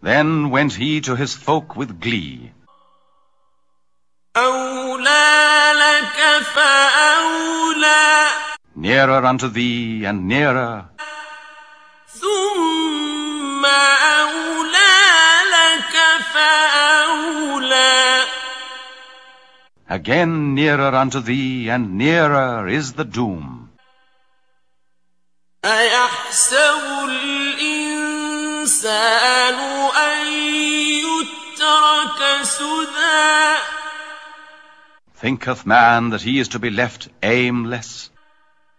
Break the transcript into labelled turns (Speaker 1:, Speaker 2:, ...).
Speaker 1: Then went he to his folk with glee.
Speaker 2: أولى لك فأولى
Speaker 1: Nearer unto thee and nearer,
Speaker 2: ثم أولى لك فأولى
Speaker 1: again nearer unto thee and nearer is the doom.
Speaker 2: أيحسب الإنسان أن يترك سدى
Speaker 1: Thinketh man that he is to be left aimless?